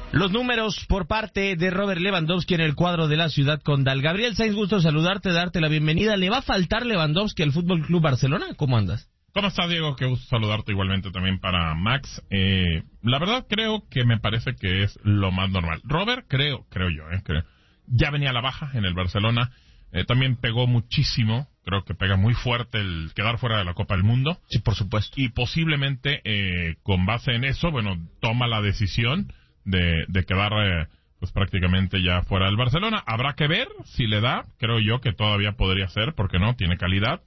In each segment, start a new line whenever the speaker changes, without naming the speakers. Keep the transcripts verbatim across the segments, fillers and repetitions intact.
Los números por parte de Robert Lewandowski en el cuadro de la Ciudad Condal. Gabriel Sainz, gusto saludarte, darte la bienvenida. ¿Le va a faltar Lewandowski al Fútbol Club Barcelona? ¿Cómo andas?
¿Cómo estás, Diego? Qué gusto saludarte igualmente también para Max. Eh, la verdad creo que me parece que es lo más normal. Robert, creo, creo yo, eh, creo, ya venía a la baja en el Barcelona. Eh, también pegó muchísimo, creo que pega muy fuerte el quedar fuera de la Copa del Mundo.
Sí, por supuesto.
Y posiblemente eh, con base en eso, bueno, toma la decisión de, de quedar eh, pues prácticamente ya fuera del Barcelona. Habrá que ver si le da, creo yo que todavía podría ser, porque no, tiene calidad.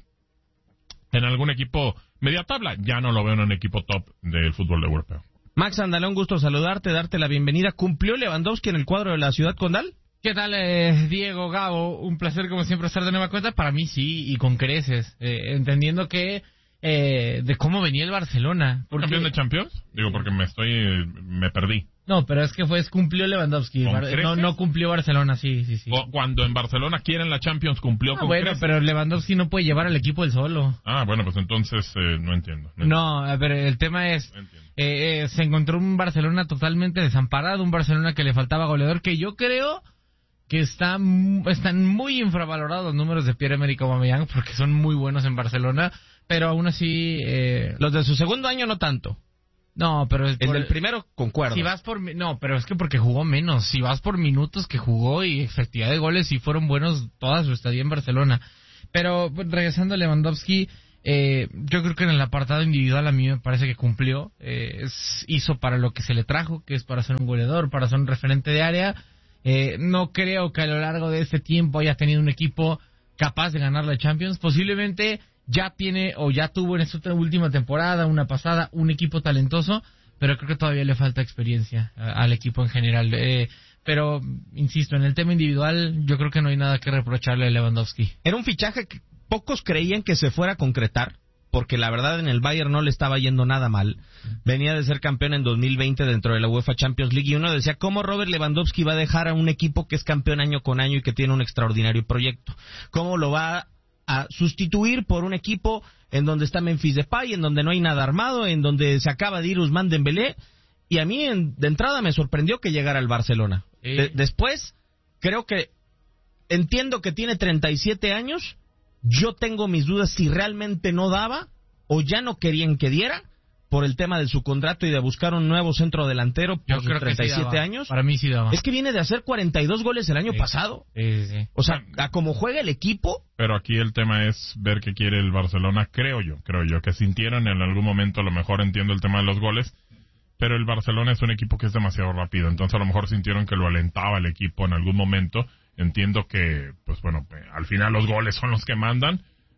En algún equipo media tabla, ya no lo veo en un equipo top del fútbol europeo.
Max Andalón, gusto saludarte, darte la bienvenida. ¿Cumplió Lewandowski en el cuadro de la Ciudad Condal?
¿Qué tal, eh, Diego, Gabo? Un placer, como siempre, estar de nueva cuenta. Para mí sí, y con creces, eh, entendiendo que eh, de cómo venía el Barcelona. Porque...
¿Campeón de Champions? Digo, porque me estoy, me perdí.
No, pero es que fue, cumplió Lewandowski. Bar... No, no cumplió Barcelona, sí, sí, sí.
Cuando en Barcelona quieren la Champions, cumplió
ah,
con
bueno,
creces.
Pero Lewandowski no puede llevar al equipo él solo.
Ah, bueno, pues entonces eh, no entiendo. No,
no a ver, el tema es, no eh, eh, se encontró un Barcelona totalmente desamparado, un Barcelona que le faltaba goleador, que yo creo que está, están muy infravalorados los números de Pierre-Emerick Aubameyang, porque son muy buenos en Barcelona, pero aún así... Eh...
Los de su segundo año no tanto.
No, pero...
El por, del primero, concuerdo.
Si vas por... No, pero es que porque jugó menos. Si vas por minutos que jugó y efectividad de goles, sí fueron buenos toda su estadía en Barcelona. Pero regresando a Lewandowski, eh, yo creo que en el apartado individual a mí me parece que cumplió. Eh, es, hizo para lo que se le trajo, que es para ser un goleador, para ser un referente de área. Eh, no creo que a lo largo de este tiempo haya tenido un equipo capaz de ganar la Champions. Posiblemente ya tiene o ya tuvo en esta última temporada, una pasada, un equipo talentoso, pero creo que todavía le falta experiencia a, al equipo en general. Eh, pero, insisto, en el tema individual yo creo que no hay nada que reprocharle a Lewandowski.
Era un fichaje que pocos creían que se fuera a concretar, porque la verdad en el Bayern no le estaba yendo nada mal. Venía de ser campeón en dos mil veinte dentro de la UEFA Champions League y uno decía, ¿cómo Robert Lewandowski va a dejar a un equipo que es campeón año con año y que tiene un extraordinario proyecto? ¿Cómo lo va a sustituir por un equipo en donde está Memphis Depay, en donde no hay nada armado, en donde se acaba de ir Ousmane Dembélé? Y a mí en, de entrada me sorprendió que llegara al Barcelona. Eh. De, después, creo que entiendo que tiene treinta y siete años. Yo tengo mis dudas si realmente no daba o ya no querían que diera por el tema de su contrato y de buscar un nuevo centro delantero por
Yo
sus
creo
treinta y siete
que sí
años.
Para mí sí daba.
Es que viene de hacer cuarenta y dos goles el año
sí.
pasado.
Sí, sí.
O sea, a como juega el equipo.
Pero aquí el tema es ver qué quiere el Barcelona, creo yo, creo yo, que sintieron en algún momento, a lo mejor entiendo el tema de los goles, pero el Barcelona es un equipo que es demasiado rápido, entonces a lo mejor sintieron que lo alentaba el equipo en algún momento. Entiendo que, pues bueno, al final los goles son los que mandan,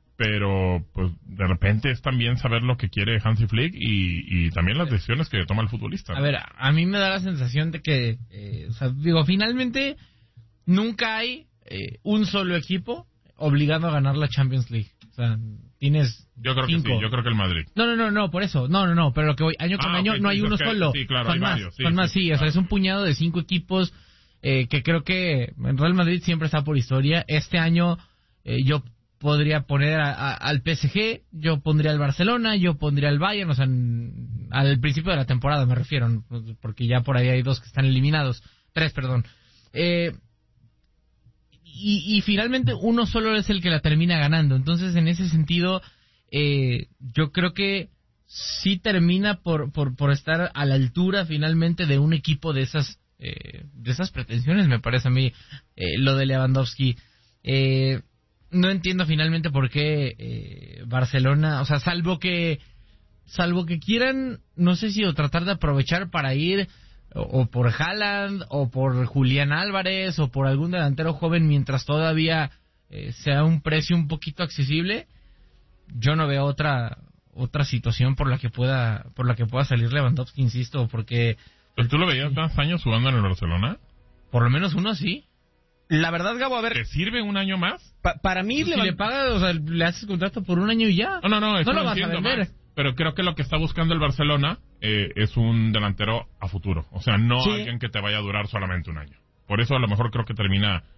pero pues de repente es también saber lo que quiere Hansi Flick y, y también las decisiones que toma el futbolista, ¿no?
A ver, a mí me da la sensación de que, eh, o sea, digo, finalmente nunca hay eh, un solo equipo obligado a ganar la Champions League. O sea, tienes
Yo creo
cinco.
que sí, yo creo que el Madrid.
No, no, no, no, por eso. No, no, no, pero lo que voy, año con
ah,
año
okay,
no hay uno
que,
solo.
Sí, claro,
son
hay
más,
varios. Sí,
son
sí,
más, sí,
sí,
o sea,
claro.
es un puñado de cinco equipos eh, que creo que en Real Madrid siempre está por historia. Este año eh, yo podría poner a, a, al P S G, yo pondría al Barcelona, yo pondría al Bayern, o sea, en, al principio de la temporada me refiero, porque ya por ahí hay dos que están eliminados, tres, perdón. Eh, y, y finalmente uno solo es el que la termina ganando, entonces en ese sentido eh, yo creo que sí termina por, por, por estar a la altura finalmente de un equipo de esas eh, de esas pretensiones, me parece a mí eh, lo de Lewandowski. Eh, no entiendo finalmente por qué eh, Barcelona, o sea, salvo que salvo que quieran, no sé si o tratar de aprovechar para ir o, o por Haaland o por Julián Álvarez o por algún delantero joven mientras todavía eh, sea un precio un poquito accesible. Yo no veo otra otra situación por la que pueda por la que pueda salir Lewandowski, insisto, porque
¿Pero tú lo veías más años jugando en el Barcelona?
Por lo menos uno sí.
La verdad, Gabo, a ver...
¿Te sirve un año más?
Pa- para mí...
Si
Lewand-
le pagas, o sea, le haces contrato por un año y ya.
No, no, no, eso
no lo
lo
vas a
entiendo
vender.
más. Pero creo que lo que está buscando el Barcelona eh, es un delantero a futuro. O sea, no
Sí.
alguien que te vaya a durar solamente un año. Por eso a lo mejor creo que termina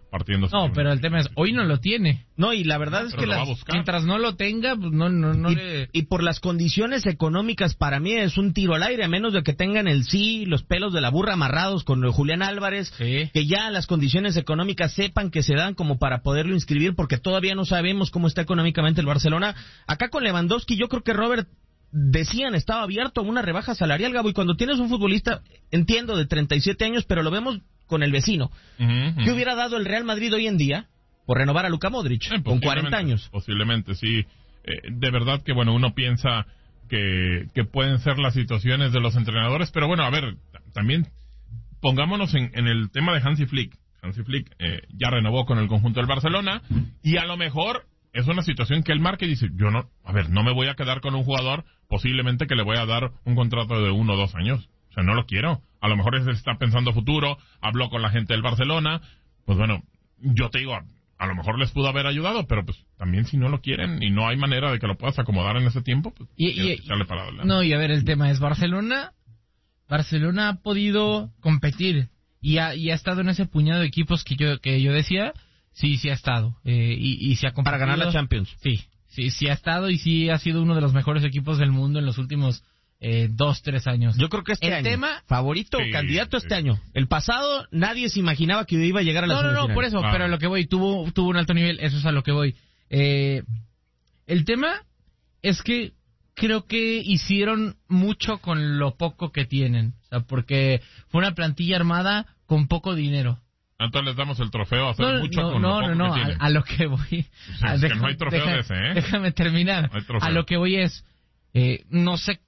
partiendo.
No, pero el tema es, hoy no lo tiene.
No, y la verdad
No,
es
pero
que
lo va a
las,
buscar.
Mientras no lo tenga, pues no, no, no
y,
le...
y por las condiciones económicas, para mí es un tiro al aire, a menos de que tengan el sí, los pelos de la burra amarrados con Julián Álvarez,
Sí.
que ya las condiciones económicas sepan que se dan como para poderlo inscribir, porque todavía no sabemos cómo está económicamente el Barcelona. Acá con Lewandowski, yo creo que Robert, decían, estaba abierto a una rebaja salarial, Gabo, y cuando tienes un futbolista, entiendo, de treinta y siete años, pero lo vemos con el vecino.
Uh-huh, uh-huh.
¿Qué hubiera dado el Real Madrid hoy en día por renovar a Luka Modric
Eh,
con cuarenta años?
Posiblemente, sí. Eh, de verdad que, bueno, uno piensa que, que pueden ser las situaciones de los entrenadores, pero bueno, a ver, t- también pongámonos en, en el tema de Hansi Flick. Hansi Flick eh, ya renovó con el conjunto del Barcelona y a lo mejor es una situación que él marca y dice, yo no, a ver, no me voy a quedar con un jugador posiblemente que le voy a dar un contrato de uno o dos años. O sea, no lo quiero. A lo mejor él está pensando futuro, habló con la gente del Barcelona. Pues bueno, yo te digo, a, a lo mejor les pudo haber ayudado, pero pues también si no lo quieren y no hay manera de que lo puedas acomodar en ese tiempo, pues
Y- y-
echarle para adelante.
No, y a ver, el tema es Barcelona. Barcelona ha podido competir y ha, y ha estado en ese puñado de equipos que yo que yo decía. Sí, sí ha estado. Eh, y, y se ha competido.
Para ganar la Champions.
Sí, sí, sí ha estado y sí ha sido uno de los mejores equipos del mundo en los últimos eh, dos, tres años.
Yo creo que este
el
año,
tema...
favorito
Sí,
o candidato
sí.
este año. El pasado nadie se imaginaba que iba a llegar a la
No, no, no, por eso,
Ah.
pero a lo que voy, tuvo, tuvo un alto nivel, eso es a lo que voy. Eh, el tema es que creo que hicieron mucho con lo poco que tienen, o sea, porque fue una plantilla armada con poco dinero.
Entonces les damos el trofeo a hacer
No,
mucho
no,
con
no,
lo poco
no, no,
que
a,
tienen.
a lo que voy.
sea,
a-
es que no hay trofeo
deja-
de ese, ¿eh?
Déjame terminar.
No hay trofeo.
A lo que voy es, eh, no sé,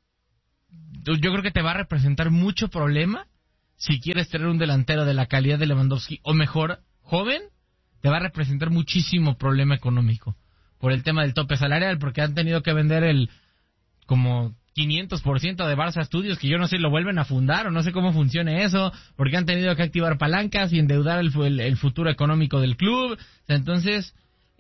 yo yo creo que te va a representar mucho problema si quieres tener un delantero de la calidad de Lewandowski, o mejor, joven, te va a representar muchísimo problema económico por el tema del tope salarial, porque han tenido que vender el como quinientos por ciento de Barça Studios, que yo no sé, lo vuelven a fundar o no sé cómo funcione eso, porque han tenido que activar palancas y endeudar el, fu- el, el futuro económico del club. O sea, entonces,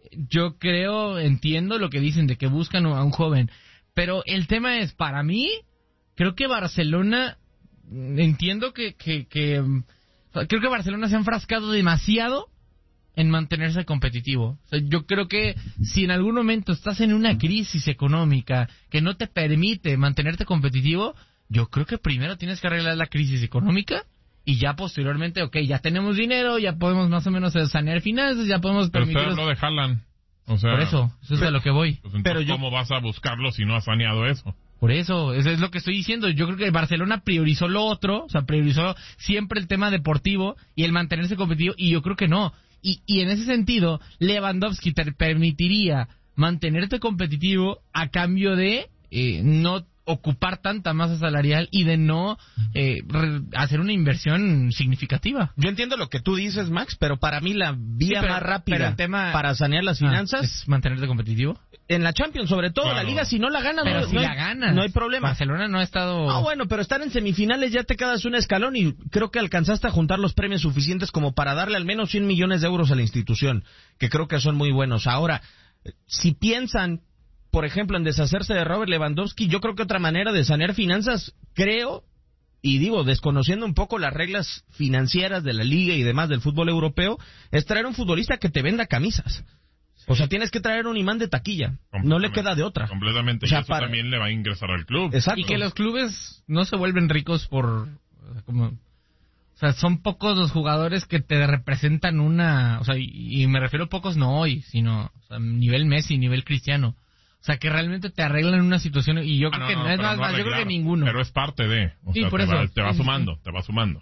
yo creo, entiendo lo que dicen de que buscan a un joven, pero el tema es, para mí, creo que Barcelona, entiendo que, que, que mm, creo que Barcelona se ha enfrascado demasiado en mantenerse competitivo. O sea, yo creo que si en algún momento estás en una crisis económica que no te permite mantenerte competitivo, yo creo que primero tienes que arreglar la crisis económica y ya posteriormente, ok, ya tenemos dinero, ya podemos más o menos sanear finanzas, ya podemos
Pero usted
permitir...
habló de Haaland. O sea,
Por eso, eso es a lo que voy.
pues entonces,
Pero yo-
¿cómo vas a buscarlo si no has saneado eso?
Por eso, eso es lo que estoy diciendo. Yo creo que Barcelona priorizó lo otro, o sea, priorizó siempre el tema deportivo y el mantenerse competitivo, y yo creo que no. Y, y en ese sentido, Lewandowski te permitiría mantenerte competitivo a cambio de eh, no ocupar tanta masa salarial y de no eh, re- hacer una inversión significativa.
Yo entiendo lo que tú dices, Max, pero para mí la vía
Sí, pero-
más rápida
pero el tema-
para sanear las
Ah,
finanzas,
es mantenerte competitivo.
en la Champions, sobre todo,
Claro.
la Liga, si no la ganas,
Pero
no,
si
no
la
hay,
ganas,
no hay problema.
Barcelona no ha estado...
Ah, bueno, pero estar en semifinales ya te quedas un escalón y creo que alcanzaste a juntar los premios suficientes como para darle al menos cien millones de euros a la institución, que creo que son muy buenos. Ahora, si piensan, por ejemplo, en deshacerse de Robert Lewandowski, yo creo que otra manera de sanear finanzas, creo, y digo, desconociendo un poco las reglas financieras de la liga y demás del fútbol europeo, es traer un futbolista que te venda camisas. O sea, tienes que traer un imán de taquilla. No le queda de otra.
Completamente.
O sea,
y eso
para-
también le va a ingresar al club.
Exacto.
Y que los clubes no se vuelven ricos por... O sea, como, o sea, son pocos los jugadores que te representan una... O sea, y, y me refiero a pocos no hoy, sino o sea, nivel Messi, nivel Cristiano. O sea, que realmente te arreglan una situación y yo
Ah,
creo
no,
que
no,
no, es
pero
más,
no
más, yo creo que
arreglar,
ninguno.
Pero es parte de. O
Sí,
sea,
por
te
eso.
va, te va
Sí, sí,
sumando, te va sumando.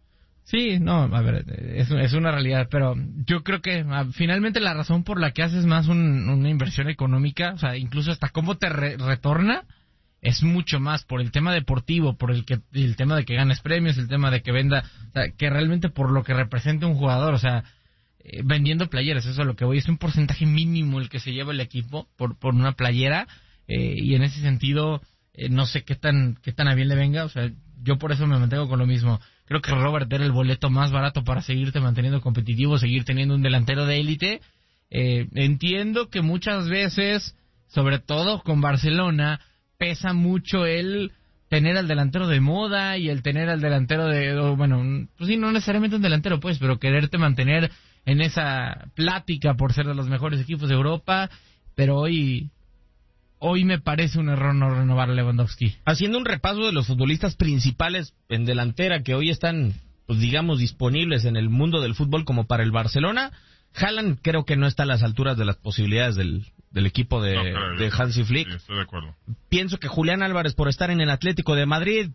Sí, no, a ver, es, es una realidad, pero yo creo que ah, finalmente la razón por la que haces más un- una inversión económica, o sea, incluso hasta cómo te re- retorna, es mucho más por el tema deportivo, por el que el tema de que ganes premios, el tema de que venda, o sea, que realmente por lo que representa un jugador, o sea, eh, vendiendo playeras, eso es a lo que voy, es un porcentaje mínimo el que se lleva el equipo por, por una playera, eh, y en ese sentido, eh, no sé qué tan, qué tan a bien le venga, o sea, yo por eso me mantengo con lo mismo. Creo que Robert era el boleto más barato para seguirte manteniendo competitivo, seguir teniendo un delantero de élite. Eh, entiendo que muchas veces, sobre todo con Barcelona, pesa mucho el tener al delantero de moda y el tener al delantero de, o, bueno, pues sí, no necesariamente un delantero, pues, pero quererte mantener en esa plática por ser de los mejores equipos de Europa, pero hoy, hoy me parece un error no renovar a Lewandowski.
Haciendo un repaso de los futbolistas principales en delantera que hoy están, pues digamos, disponibles en el mundo del fútbol como para el Barcelona, Haaland creo que no está a las alturas de las posibilidades del, del equipo de, no, claro, de Hansi Flick.
Sí, estoy de acuerdo.
Pienso que Julián Álvarez, por estar en el Atlético de Madrid...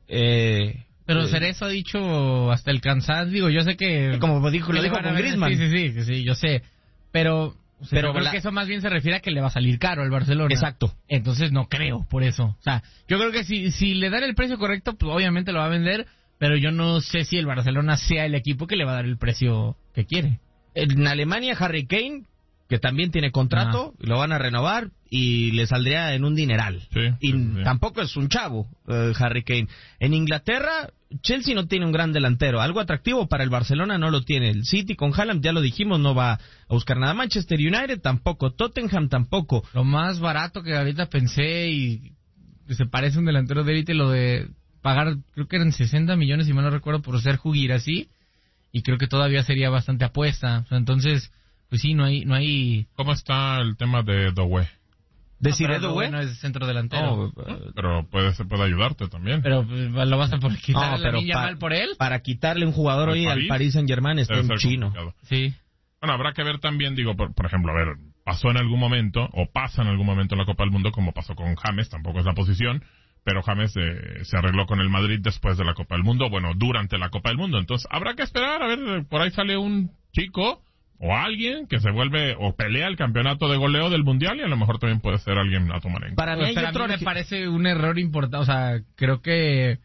Eh,
Pero
eh,
Cerezo ha dicho hasta el cansancio, digo, yo sé que...
Como dijo, lo dijo con Griezmann.
Sí, sí, sí, sí, yo sé, pero... O sea, pero yo creo la... que eso más bien se refiere a que le va a salir caro al Barcelona.
Exacto.
Entonces no creo por eso. O sea, yo creo que si, si le dan el precio correcto, pues obviamente lo va a vender, pero yo no sé si el Barcelona sea el equipo que le va a dar el precio que quiere.
En Alemania, Harry Kane, que también tiene contrato, ah. lo van a renovar y le saldría en un dineral.
Sí,
y
sí, sí.
tampoco es un chavo, uh, Harry Kane. En Inglaterra, Chelsea no tiene un gran delantero. Algo atractivo para el Barcelona no lo tiene. El City con Haaland, ya lo dijimos, no va a buscar nada. Manchester United tampoco. Tottenham tampoco.
Lo más barato que ahorita pensé y se parece a un delantero de élite, lo de pagar, creo que eran sesenta millones, si mal no recuerdo, por ser Guirassy. Y creo que todavía sería bastante apuesta. O sea, entonces, pues sí, no hay... no hay.
¿Cómo está el tema de Doué?
¿De Cire Doué?
No es centro delantero.
Oh, pero puede, puede ayudarte también.
Pero pues, lo vas a por quitar
no, pero
la pa- por él.
Para quitarle un jugador hoy
París,
al Paris Saint-Germain está en chino.
Complicado.
Sí.
Bueno, habrá que ver también, digo, por, por ejemplo, a ver, pasó en algún momento, o pasa en algún momento en la Copa del Mundo, como pasó con James, tampoco es la posición, pero James eh, se arregló con el Madrid después de la Copa del Mundo, bueno, durante la Copa del Mundo. Entonces, habrá que esperar, a ver, por ahí sale un chico o alguien que se vuelve o pelea el campeonato de goleo del Mundial y a lo mejor también puede ser alguien a tomar en cuenta.
Para mí, hay otro... a mí me parece un error importante, o sea, creo que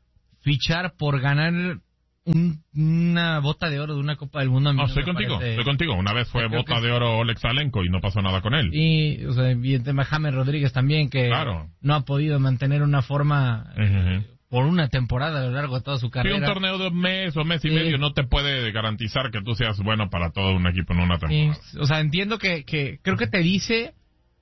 fichar por ganar un, una bota de oro de una Copa del Mundo a mí
no,
no
estoy
me
contigo,
parece...
estoy contigo. Una vez fue
creo
bota
que...
de oro Oleg Salenko y no pasó nada con él.
Y, o sea, y el tema James Rodríguez también, que
claro.
no ha podido mantener una forma... Uh-huh. por una temporada a lo largo de toda su carrera.
Sí, un torneo de un mes o mes y sí. medio no te puede garantizar que tú seas bueno para todo un equipo en una temporada.
Sí. O sea, entiendo que, que creo que te dice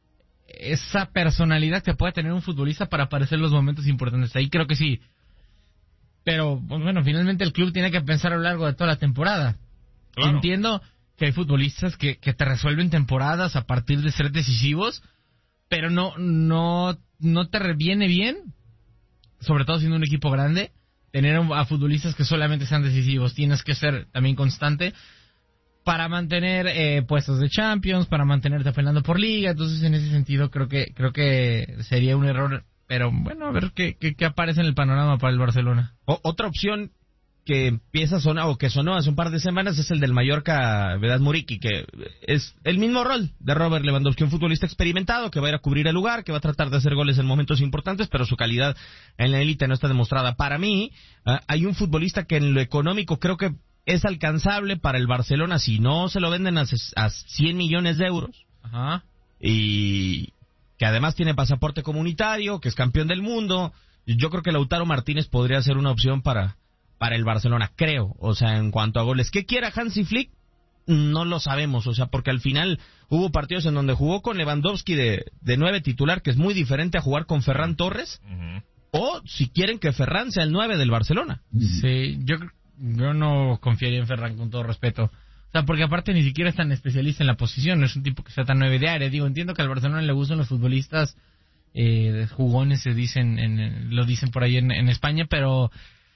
esa personalidad que puede tener un futbolista para aparecer en los momentos importantes. Ahí creo que sí. Pero, bueno, finalmente el club tiene que pensar a lo largo de toda la temporada. Claro. Entiendo que hay futbolistas que, que te resuelven temporadas a partir de ser decisivos, pero no, no, no te reviene bien, sobre todo siendo un equipo grande, tener a futbolistas que solamente sean decisivos. Tienes que ser también constante para mantener eh, puestos de Champions, para mantenerte peleando por Liga. Entonces, en ese sentido, creo que creo que sería un error. Pero bueno, a ver qué, qué, qué aparece en el panorama para el Barcelona.
O, otra opción que empieza a sonar, o que sonó hace un par de semanas, es el del Mallorca, Vedat Muriqui, que es el mismo rol de Robert Lewandowski, un futbolista experimentado que va a ir a cubrir el lugar, que va a tratar de hacer goles en momentos importantes, pero su calidad en la élite no está demostrada. Para mí, uh, hay un futbolista que en lo económico creo que es alcanzable para el Barcelona si no se lo venden a, a cien millones de euros.
Ajá.
Y que además tiene pasaporte comunitario, que es campeón del mundo. Yo creo que Lautaro Martínez podría ser una opción para... para el Barcelona, creo, o sea, en cuanto a goles. ¿Qué quiera Hansi Flick? No lo sabemos, o sea, porque al final hubo partidos en donde jugó con Lewandowski de, de nueve titular, que es muy diferente a jugar con Ferran Torres, uh-huh. o si quieren que Ferran sea el nueve del Barcelona.
Sí, yo, yo no confiaría en Ferran con todo respeto. O sea, porque aparte ni siquiera es tan especialista en la posición, no es un tipo que sea tan nueve de área. Digo, entiendo que al Barcelona le gustan los futbolistas eh, jugones, se dicen, en, lo dicen por ahí en, en España, pero...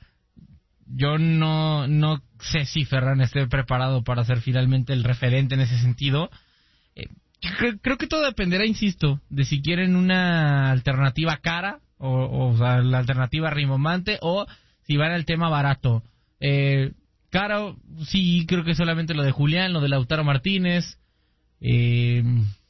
yo no no sé si Ferran esté preparado para ser finalmente el referente en ese sentido. Eh, creo, creo que todo dependerá, insisto, de si quieren una alternativa cara, o, o, o sea, la alternativa rimbombante, o si van al tema barato. Eh, caro, sí, creo que solamente lo de Julián, lo de Lautaro Martínez. Eh...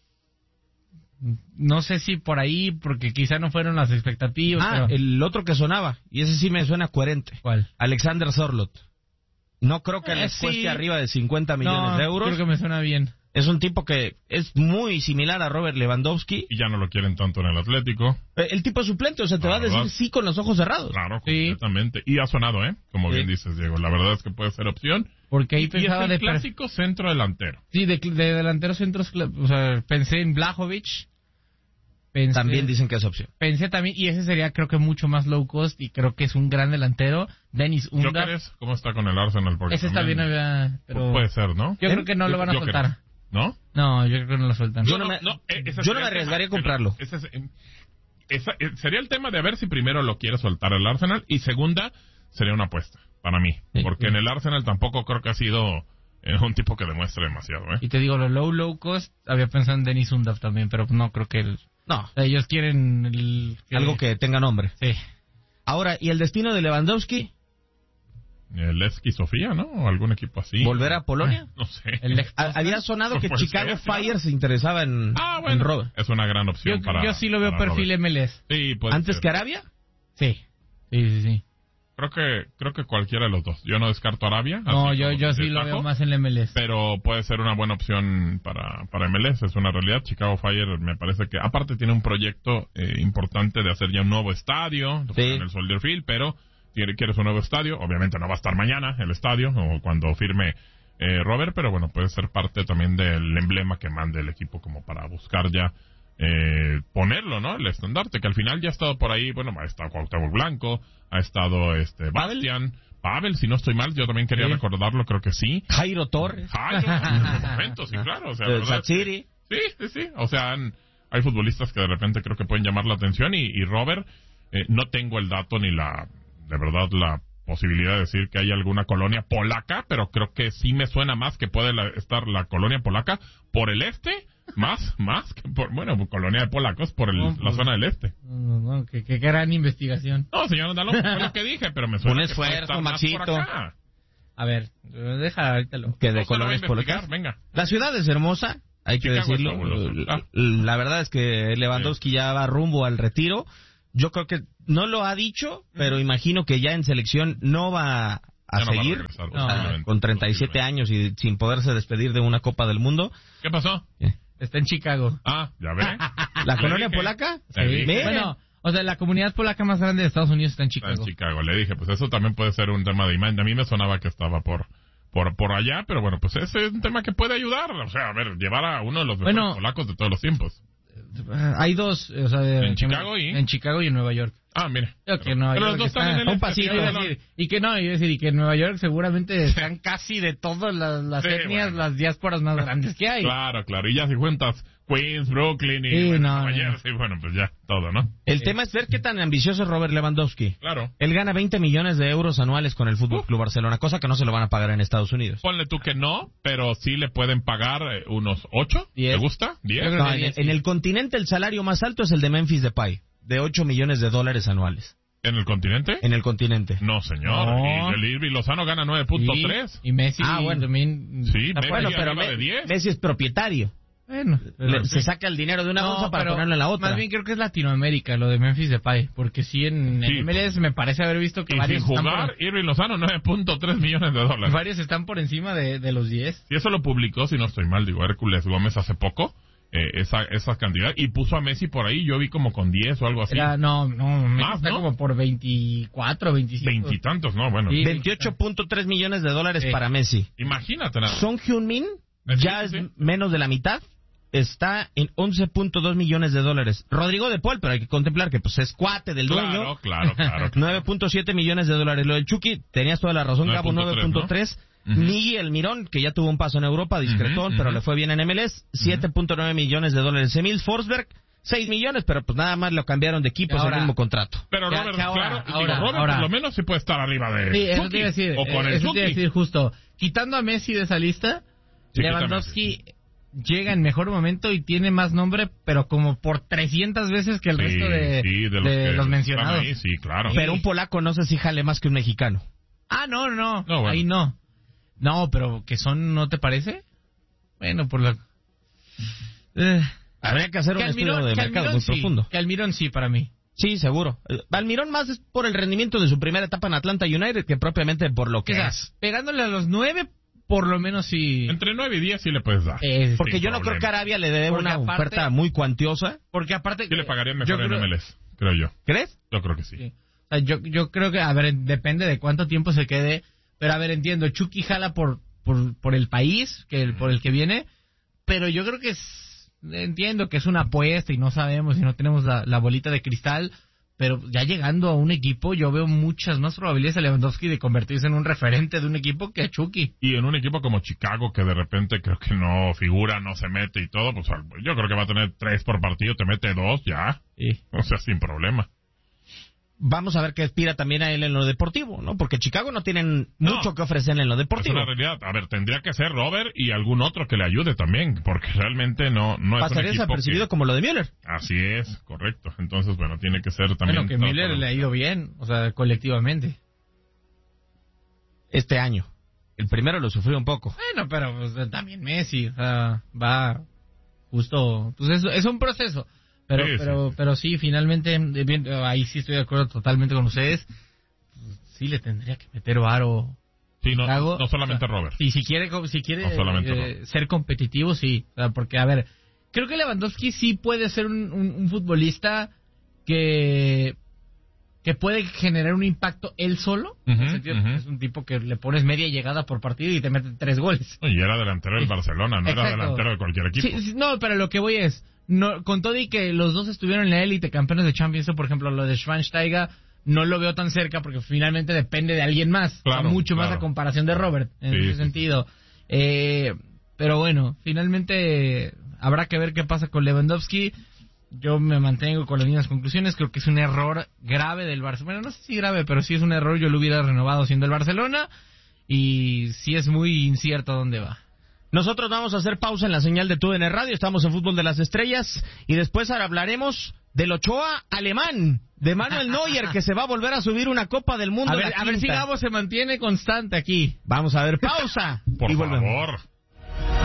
No sé si por ahí, porque quizá no fueron las expectativas.
Ah,
pero...
el otro que sonaba, y ese sí me suena coherente.
¿Cuál?
Alexander Sorloth. No creo que
eh,
les cueste
sí.
arriba de cincuenta millones
no,
de euros.
Creo que me suena bien.
Es un tipo que es muy similar a Robert Lewandowski.
Y ya no lo quieren tanto en el Atlético.
El tipo es suplente, o sea, te
la
va
verdad.
a decir sí con los ojos cerrados.
Claro,
sí.
completamente. Y ha sonado, ¿eh? Como
sí.
bien dices, Diego. La verdad es que puede ser opción.
Porque ahí
y
pensaba
es el
de...
clásico centro delantero.
Sí, de, de delanteros centros, o sea, pensé en Vlahovic. Pensé,
también dicen que es opción.
Pensé también, y ese sería creo que mucho más low cost, y creo que es un gran delantero, Dennis Undav.
¿Jóqueres? ¿Cómo está con el Arsenal? Porque
Ese también había... Pero
puede ser, ¿no?
Yo creo que no lo van a
Jóqueres.
soltar.
¿No?
No, yo creo que no lo sueltan.
Yo no me,
no, eh, ese
yo no
sería
me
el
arriesgaría a
tema.
comprarlo.
Ese es- eh, esa- eh, sería el tema de a ver si primero lo quiere soltar el Arsenal, y segunda, sería una apuesta para mí.
Sí,
porque
sí.
en el Arsenal tampoco creo que ha sido eh, un tipo que demuestre demasiado, ¿eh?
Y te digo, lo low, low cost, había pensado en Dennis Undav también, pero no creo que... El,
No,
o sea, ellos quieren... El,
algo que tenga nombre.
Sí.
Ahora, ¿y el destino de Lewandowski?
El Levski Sofía, ¿no? O algún equipo así.
¿Volver a Polonia?
No sé.
El Lech
Ha-
Poznan.
Había sonado que
Pues
Chicago
sí, claro.
Fire se interesaba en,
Ah,
en
bueno.
Robert.
Es una gran opción
Yo,
para...
yo sí lo veo
para
perfil
Robert.
M L S.
Sí, puede
¿Antes
ser.
que Arabia?
Sí. Sí, sí, sí.
Creo que creo que cualquiera de los dos. Yo no descarto Arabia.
No,
así
yo,
como
yo
de
sí lo
tajo,
veo más en el M L S.
Pero puede ser una buena opción para, para M L S, es una realidad. Chicago Fire me parece que, aparte tiene un proyecto eh, importante de hacer ya un nuevo estadio,
Sí.
en el Soldier Field, pero quiere, quieres un nuevo estadio, obviamente no va a estar mañana el estadio, o cuando firme eh, Robert, pero bueno, puede ser parte también del emblema que mande el equipo como para buscar ya eh, ponerlo, ¿no? El estandarte, que al final ya ha estado por ahí, bueno, ha estado Cuauhtémoc Blanco, ha estado este Bastian, Pavel, si no estoy mal, yo también quería
Sí.
recordarlo, creo que sí.
Jairo Torres.
Jairo, en su momento, sí, claro, o sea, la
Eh,
verdad es que-
Satsiri.
Sí, sí, sí. O sea, han- hay futbolistas que de repente creo que pueden llamar la atención, y, y Robert, eh, no tengo el dato ni la, de verdad, la posibilidad de decir que hay alguna colonia polaca, pero creo que sí me suena más que puede la- estar la colonia polaca por el este, más, más que por, bueno, colonia de polacos por el,
No,
la
pues-
zona del este.
No, no, no, qué, qué gran investigación.
No, señor Andalón, fue lo que dije, pero me suena
Un
que puede
esfuerzo,
estar más por
Maxito.
acá.
A ver, deja ahorita lo...
Que de
No se lo va a
colonias
investigar,
polacas.
venga.
La ciudad es hermosa, hay que
Chicago es
decirlo.
fabuloso. Ah.
La verdad es que Lewandowski ya va rumbo al retiro. Yo creo que no lo ha dicho, pero imagino que ya en selección no va a
Ya no va a
seguir.
regresar,
O sea,
posiblemente,
con treinta y siete
posiblemente.
años y sin poderse despedir de una Copa del Mundo.
¿Qué pasó?
Está en Chicago.
Ah, ya ve.
¿La
Le
colonia
dije.
polaca?
Le dije.
Miren.
Bueno, o sea, la comunidad polaca más grande de Estados Unidos está en
Está
Chicago.
en Chicago, le dije, pues eso también puede ser un tema de imagen. A mí me sonaba que estaba por por por allá, pero bueno, pues ese es un tema que puede ayudar. O sea, a ver, llevar a uno de los mejores
Bueno.
polacos de todos los tiempos.
Hay dos, o sea, de-
¿En Chicago y?
en Chicago y en Nueva York.
Ah, mire.
Yo que Nueva
pero
York
los dos
está
están en el
a un
este,
pasito,
señor
iba a
Andalón.
decir, y que no, iba a decir, y que en Nueva York seguramente están casi de todas las, las
Sí,
etnias,
bueno.
las diásporas más grandes que hay.
Claro, claro. Y ya si juntas Queens, Brooklyn y
Sí,
bueno,
no,
Nueva
no.
Jersey, bueno, pues ya, todo, ¿no?
El
Sí.
tema es ver qué tan ambicioso es Robert Lewandowski.
Claro.
Él gana veinte millones de euros anuales con el Fútbol
Uf.
Club Barcelona, cosa que no se lo van a pagar en Estados Unidos.
Ponle tú que no, pero sí le pueden pagar eh, unos ocho.
Diez.
¿Te gusta? ¿Diez?
Yo creo
No,
que
en, el,
sí.
en el continente el salario más alto es el de Memphis Depay, de ocho millones de dólares anuales.
¿En el continente?
En el continente.
No, señor.
No.
Y el Irving Lozano gana nueve punto tres.
Y, y Messi
Ah, bueno.
también.
Sí,
está
Messi
por ahí.
Bueno, pero
arriba
Me-
de diez.
Messi es propietario.
Bueno,
Le-
sí.
Se saca el dinero de una
No,
bolsa para
pero
ponerlo en la otra.
Más bien creo que es Latinoamérica lo de Memphis Depay, porque sí en, en
Sí.
M L S me parece haber visto que
Y sin
varios están,
jugar,
por,
Irving Lozano nueve punto tres millones de dólares.
varios están por encima de, de los diez.
Y eso lo publicó, si no estoy mal, digo, Hércules Gómez hace poco, eh, esa, esa cantidad, y puso a Messi por ahí, yo vi como con diez o algo así.
Era, no, no, Messi
Más,
está
¿no?
como por veinticuatro, veinticinco.
Veintitantos, ¿no? Bueno,
Sí.
veintiocho punto tres millones de dólares
Sí.
para Messi.
imagínate nada.
Son Heung-min
Sí,
ya
sí,
es
sí.
menos de la mitad. Está en once punto dos millones de dólares. Rodrigo de Paul, pero hay que contemplar que pues es cuate del dueño.
Claro, claro, claro.
nueve punto siete millones de dólares. Lo del Chucky, tenías toda la razón, Gabo, nueve punto tres.
¿no? Ujú.
Miguel Almirón, que ya tuvo un paso en Europa, discretón,
Ujú,
pero
ujú.
le fue bien en M L S, siete punto nueve millones de dólares. Emil Forsberg, seis millones, pero pues nada más lo cambiaron de equipo, es
Ahora-
el mismo contrato.
Pero
Que-
Robert,
que ahora-
claro, digo,
ahora-
Robert
ahora-
por lo menos sí puede estar arriba de
Sí, eso
Chucky,
te iba a decir,
o con
eh,
el
eso te iba a
Chucky.
decir justo. Quitando a Messi de esa lista,
Sí,
Lewandowski llega en mejor momento y tiene más nombre, pero como por trescientas veces que el
Sí,
resto de,
sí, de los,
de
que
los
están
mencionados.
ahí, sí, claro.
Pero un polaco no sé si jale más que un mexicano.
Ah, no, no,
No, bueno.
ahí no. No, pero que son, ¿no te parece? Bueno, por la... Eh,
Habría que hacer un
que
estudio
Almirón,
de
que
mercado
Almirón
muy
sí,
profundo.
que Almirón sí para mí.
Sí, seguro. Eh, Almirón más es por el rendimiento de su primera etapa en Atlanta United que propiamente por lo que
Quizás,
es.
pegándole a los nueve, por lo menos sí...
Entre nueve y diez sí le puedes dar.
Eh,
Porque
Sin
yo no creo
problema.
que Arabia le dé
Porque
una
aparte-
oferta muy cuantiosa.
porque aparte...
Sí le pagarían
yo
mejor en
creo-
M L S, creo yo.
¿Crees?
Yo creo que sí.
Sí. O sea, yo, yo creo que, a ver, depende de cuánto tiempo se quede, pero a ver, entiendo, Chucky jala por, por, por el país, que el, por el que viene, pero yo creo que es- entiendo que es una apuesta y no sabemos y no tenemos la, la bolita de cristal, pero ya llegando a un equipo yo veo muchas más probabilidades a Lewandowski de convertirse en un referente de un equipo que a Chucky.
Y en un equipo como Chicago, que de repente creo que no figura, no se mete y todo, pues yo creo que va a tener tres por partido, te mete dos ya,
Sí.
o sea, sin problema.
Vamos a ver qué aspira también a él en lo deportivo, ¿no? Porque Chicago no tienen
No,
mucho que ofrecer en lo deportivo.
Es una realidad. A ver, tendría que ser Robert y algún otro que le ayude también, porque realmente no, no es un
Pasaría
equipo
desapercibido
que...
como lo de Müller.
Así es, correcto. Entonces, bueno, tiene que ser también...
Bueno, que Müller le ha ido bien, o sea, colectivamente.
Este año. El primero lo sufrió un poco.
Bueno, pero pues, también Messi, o sea, va justo, pues es, es un proceso. Pero,
Sí,
pero,
sí.
pero sí, finalmente, eh, bien, eh, ahí sí estoy de acuerdo totalmente con ustedes. Pues, sí le tendría que meter varo.
Sí, no,
Chicago,
no solamente
o sea,
Robert.
Sí, si quiere, co- si quiere
No solamente
eh,
Robert.
ser competitivo, sí. O sea, porque, a ver, creo que Lewandowski sí puede ser un, un, un futbolista que que puede generar un impacto él solo. En
Ujú,
el sentido,
ujú.
Es un tipo que le pones media llegada por partido y te mete tres goles.
Y era delantero del
Sí.
Barcelona, no era
Exacto.
delantero de cualquier equipo.
Sí, sí, no, pero lo que voy es, no, con todo y que los dos estuvieron en la élite, campeones de Champions, por ejemplo, lo de Schweinsteiger, no lo veo tan cerca porque finalmente depende de alguien más,
Claro,
o sea, mucho más
claro.
a comparación de Robert, en
Sí,
ese
sí,
sentido. Eh, pero bueno, finalmente habrá que ver qué pasa con Lewandowski. Yo me mantengo con las mismas conclusiones, creo que es un error grave del Barcelona, bueno, no sé si grave, pero sí es un error, yo lo hubiera renovado siendo el Barcelona, y sí es muy incierto dónde va.
Nosotros vamos a hacer pausa en la señal de T U D N Radio, estamos en Fútbol de las Estrellas y después ahora hablaremos del Ochoa alemán, de Manuel Neuer, que se va a volver a subir una Copa del Mundo.
A ver,
la
a ver si
quinta.
Gabo se mantiene constante aquí.
Vamos a ver, pausa
Por
y volvemos.
favor.